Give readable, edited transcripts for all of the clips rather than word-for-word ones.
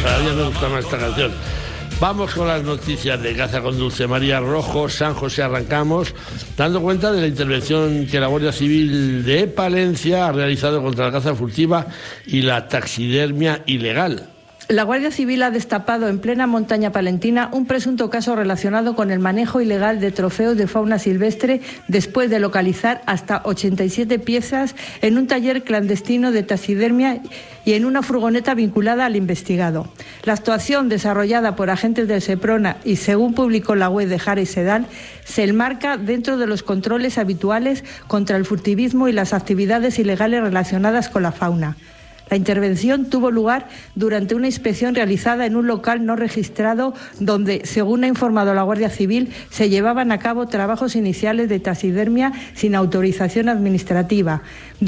cada día me gusta más esta canción. Vamos con las noticias de caza con Dulce María Rojo. San José, arrancamos dando cuenta de la intervención que la Guardia Civil de Palencia ha realizado contra la caza furtiva y la taxidermia ilegal. La Guardia Civil ha destapado en plena montaña palentina un presunto caso relacionado con el manejo ilegal de trofeos de fauna silvestre después de localizar hasta 87 piezas en un taller clandestino de taxidermia y en una furgoneta vinculada al investigado. La actuación desarrollada por agentes del Seprona y según publicó la web de Jara y Sedal se enmarca dentro de los controles habituales contra el furtivismo y las actividades ilegales relacionadas con la fauna. La intervención tuvo lugar durante una inspección realizada en un local no registrado donde, según ha informado la Guardia Civil, se llevaban a cabo trabajos iniciales de taxidermia sin autorización administrativa.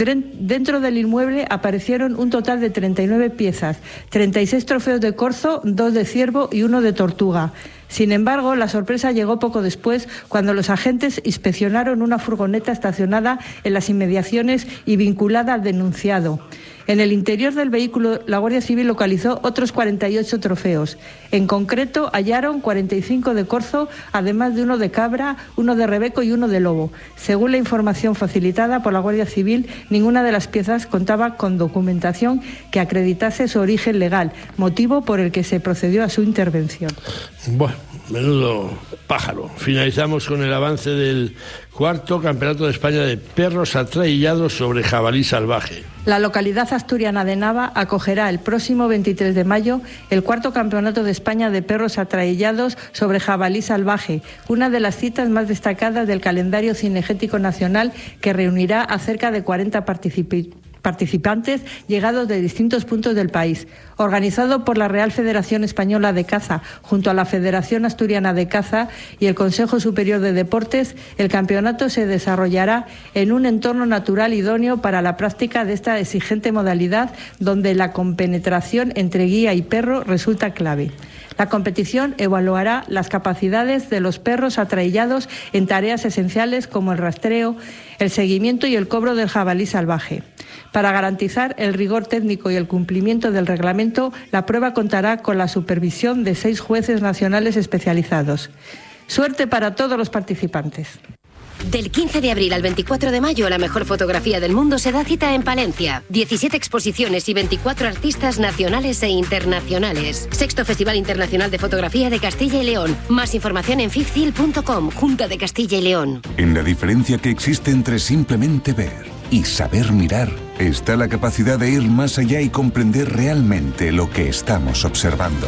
Dentro del inmueble aparecieron un total de 39 piezas, 36 trofeos de corzo, 2 de ciervo y 1 de tortuga. Sin embargo, la sorpresa llegó poco después, cuando los agentes inspeccionaron una furgoneta estacionada en las inmediaciones y vinculada al denunciado. En el interior del vehículo, la Guardia Civil localizó otros 48 trofeos. En concreto, hallaron 45 de corzo, además de 1 de cabra, 1 de rebeco y 1 de lobo. Según la información facilitada por la Guardia Civil, ninguna de las piezas contaba con documentación que acreditase su origen legal, motivo por el que se procedió a su intervención. Bueno, menudo pájaro. Finalizamos con el avance del cuarto Campeonato de España de Perros Atraillados sobre Jabalí Salvaje. La localidad asturiana de Nava acogerá el próximo 23 de mayo el cuarto Campeonato de España de Perros Atraillados sobre Jabalí Salvaje, una de las citas más destacadas del calendario cinegético nacional que reunirá a cerca de 40 participantes llegados de distintos puntos del país. Organizado por la Real Federación Española de Caza junto a la Federación Asturiana de Caza y el Consejo Superior de Deportes, el campeonato se desarrollará en un entorno natural idóneo para la práctica de esta exigente modalidad, donde la compenetración entre guía y perro resulta clave. La competición evaluará las capacidades de los perros atraillados en tareas esenciales como el rastreo, el seguimiento y el cobro del jabalí salvaje. Para garantizar el rigor técnico y el cumplimiento del reglamento, la prueba contará con la supervisión de 6 jueces nacionales especializados. Suerte para todos los participantes. Del 15 de abril al 24 de mayo, la mejor fotografía del mundo se da cita en Palencia. 17 exposiciones y 24 artistas nacionales e internacionales. Sexto Festival Internacional de Fotografía de Castilla y León. Más información en fifcil.com, Junta de Castilla y León. En la diferencia que existe entre simplemente ver y saber mirar, está la capacidad de ir más allá y comprender realmente lo que estamos observando.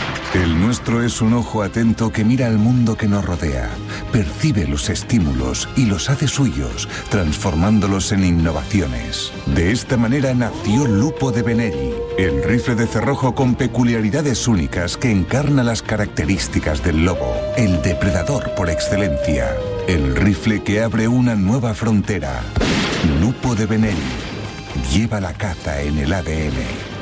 El nuestro es un ojo atento que mira al mundo que nos rodea, percibe los estímulos y los hace suyos, transformándolos en innovaciones. De esta manera nació Lupo de Benelli, el rifle de cerrojo con peculiaridades únicas que encarna las características del lobo, el depredador por excelencia. El rifle que abre una nueva frontera. Lupo de Benelli. Lleva la caza en el ADN.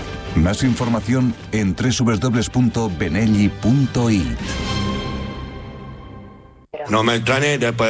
Más información en www.benelli.it. No me extrañe después.